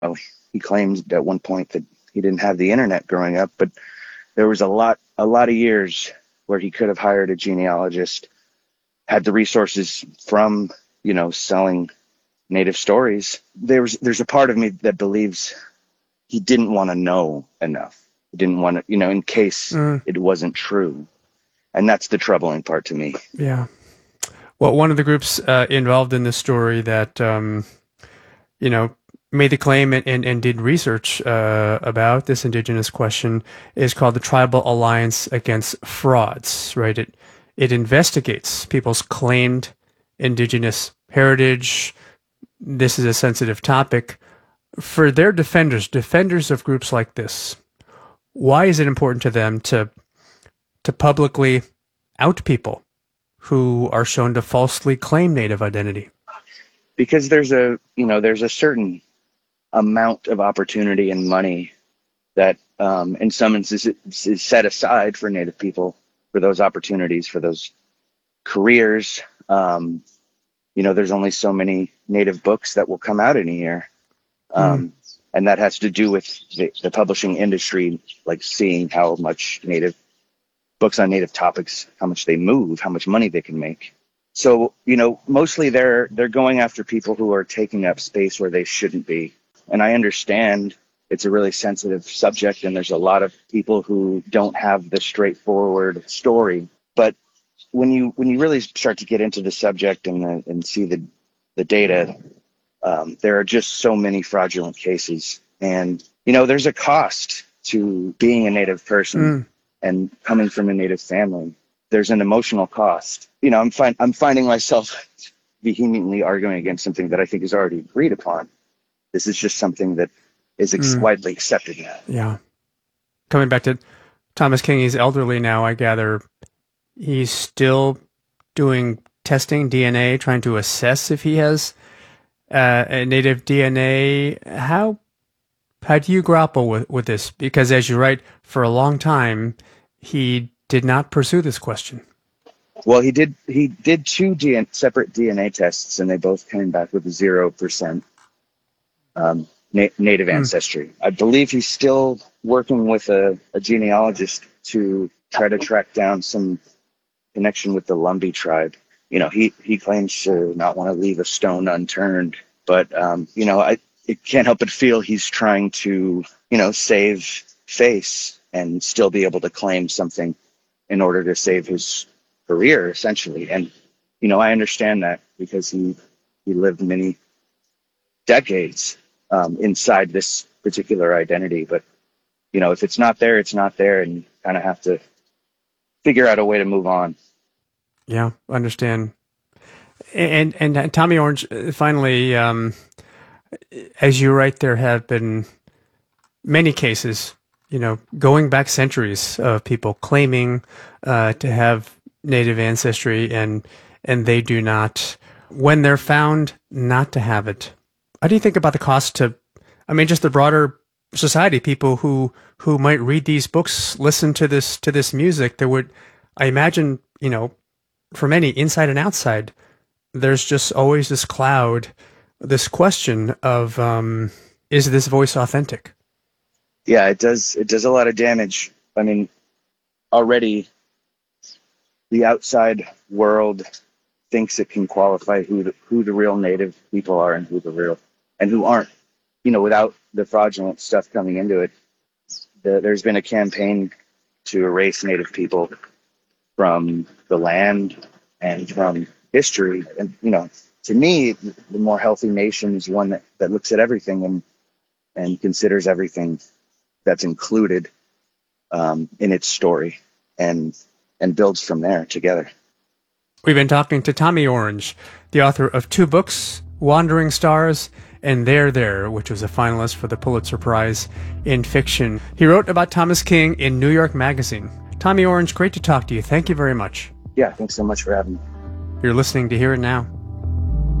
Well, he claimed at one point that he didn't have the internet growing up, but there was a lot of years where he could have hired a genealogist, had the resources from, selling native stories. There's a part of me that believes he didn't want to know enough. He didn't want to, in case it wasn't true. And that's the troubling part to me. Yeah. Well, one of the groups involved in this story that, made the claim and did research about this indigenous question is called the Tribal Alliance Against Frauds, right? It investigates people's claimed indigenous heritage. This is a sensitive topic. For their defenders of groups like this, why is it important to them to publicly out people who are shown to falsely claim Native identity? Because there's a certain amount of opportunity and money that in some instances is set aside for Native people, for those opportunities, for those careers. There's only so many Native books that will come out in a year. And that has to do with the publishing industry, like seeing how much Native books on Native topics, how much they move, how much money they can make. So, mostly they're going after people who are taking up space where they shouldn't be. And I understand it's a really sensitive subject, and there's a lot of people who don't have the straightforward story. But when you really start to get into the subject and see the data, there are just so many fraudulent cases. And, there's a cost to being a Native person and coming from a Native family. There's an emotional cost. I'm finding myself vehemently arguing against something that I think is already agreed upon. This is just something that is widely accepted now. Yeah. Coming back to Thomas King, he's elderly now, I gather. He's still doing testing, DNA, trying to assess if he has a Native DNA. How do you grapple with this? Because as you write, for a long time, he did not pursue this question. Well, he did two separate DNA tests, and they both came back with 0% Native ancestry. I believe he's still working with a genealogist to try to track down some connection with the Lumbee tribe. He claims to not want to leave a stone unturned, but I can't help but feel he's trying to save face and still be able to claim something in order to save his career, essentially. And I understand that because he lived many decades inside this particular identity. But if it's not there, it's not there, and you kind of have to figure out a way to move on. Yeah, understand. And Tommy Orange, finally, as you write, there have been many cases, going back centuries of people claiming to have Native ancestry and they do not, when they're found not to have it. How do you think about the cost to, just the broader society, people who might read these books, listen to this music? There would, I imagine, for many inside and outside, there's just always this cloud, this question of, is this voice authentic? Yeah, it does a lot of damage. Already the outside world thinks it can qualify who the real Native people are and who aren't. Without the fraudulent stuff coming into it, there's been a campaign to erase Native people from the land and from history. And, to me, the more healthy nation is one that looks at everything and considers everything that's included in its story and builds from there together. We've been talking to Tommy Orange, the author of 2 books, Wandering Stars and There, which was a finalist for the Pulitzer Prize in fiction. He wrote about Thomas King in New York Magazine. Tommy Orange, great to talk to you. Thank you very much. Yeah, thanks so much for having me. You're listening to Here and Now.